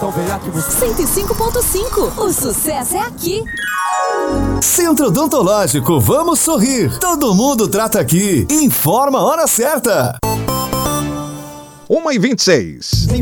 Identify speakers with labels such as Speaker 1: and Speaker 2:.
Speaker 1: Então vem aqui você.
Speaker 2: 105.5. O sucesso é aqui.
Speaker 3: Centro Odontológico, vamos sorrir. Todo mundo trata aqui. Informa a hora certa.
Speaker 4: 1h26.